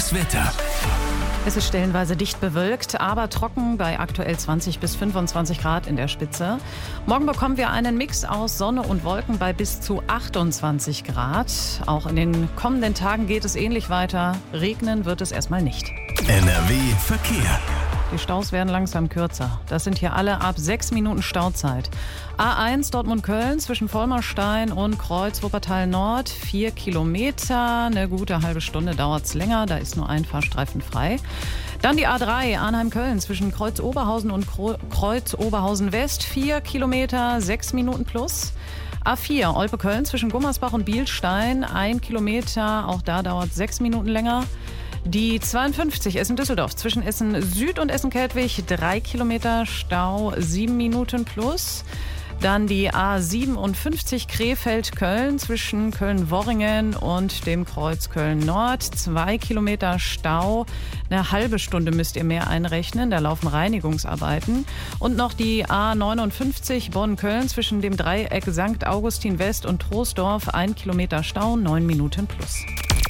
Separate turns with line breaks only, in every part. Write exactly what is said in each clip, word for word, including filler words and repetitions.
Das Wetter.
Es ist stellenweise dicht bewölkt, aber trocken bei aktuell zwanzig bis fünfundzwanzig Grad in der Spitze. Morgen bekommen wir einen Mix aus Sonne und Wolken bei bis zu achtundzwanzig Grad. Auch in den kommenden Tagen geht es ähnlich weiter. Regnen wird es erstmal nicht.
N R W Verkehr.
Die Staus werden langsam kürzer. Das sind hier alle ab sechs Minuten Stauzeit. A eins Dortmund-Köln zwischen Vollmerstein und Kreuz Wuppertal Nord. Vier Kilometer, eine gute halbe Stunde dauert es länger. Da ist nur ein Fahrstreifen frei. Dann die A drei Arnheim-Köln zwischen Kreuz Oberhausen und Kreuz Oberhausen West. Vier Kilometer, sechs Minuten plus. A vier Olpe-Köln zwischen Gummersbach und Bielstein. Ein Kilometer, auch da dauert sechs Minuten länger. Die zweiundfünfzig Essen-Düsseldorf zwischen Essen Süd und Essen-Kettwig, drei Kilometer Stau, sieben Minuten plus. Dann die A siebenundfünfzig Krefeld-Köln zwischen Köln-Worringen und dem Kreuz Köln-Nord, zwei Kilometer Stau. Eine halbe Stunde müsst ihr mehr einrechnen, da laufen Reinigungsarbeiten. Und noch die A neunundfünfzig Bonn-Köln zwischen dem Dreieck Sankt Augustin West und Troisdorf, ein Kilometer Stau, neun Minuten plus.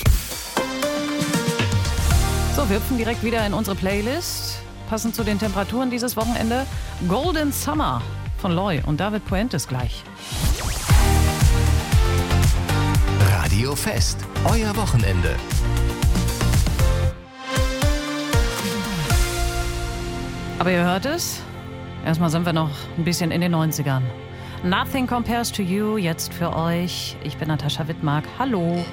So, wir hüpfen direkt wieder in unsere Playlist. Passend zu den Temperaturen dieses Wochenende Golden Summer von Loy und David Puentes gleich.
Radio Fest, euer Wochenende.
Aber ihr hört es, erstmal sind wir noch ein bisschen in den neunzigern. Nothing Compares to You, jetzt für euch. Ich bin Natascha Wittmark. Hallo.